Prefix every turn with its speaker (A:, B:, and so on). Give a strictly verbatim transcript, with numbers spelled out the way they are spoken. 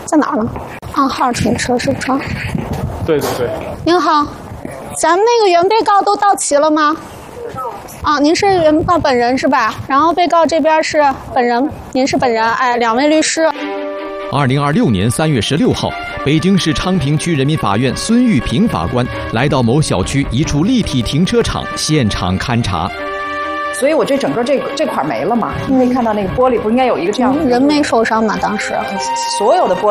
A: 在哪儿呢？暗号停车是不是？
B: 对对对。
A: 您好，咱们那个原被告都到齐了吗？啊，您是原被告本人是吧？然后被告这边是本人，您是本人，哎，两位律师。
C: 二零二六年三月十六号，北京市昌平区人民法院孙玉平法官来到某小区一处立体停车场现场勘查。
D: 所以我这整个这这块没了嘛，你可以看到那个玻璃不应该有一个这样的、
A: 人没受伤吗？当时
D: 所有的玻璃。